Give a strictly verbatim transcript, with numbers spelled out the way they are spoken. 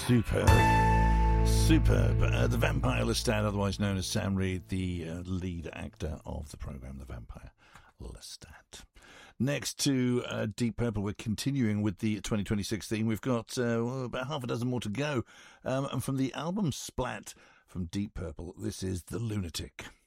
Superb. Superb. Uh, the Vampire Lestat, otherwise known as Sam Reed, the uh, lead actor of the programme, The Vampire Lestat. Next to uh, Deep Purple, we're continuing with the twenty twenty-six theme. We've got uh, well, about half a dozen more to go. Um, and from the album Splat from Deep Purple, this is The Lunatic.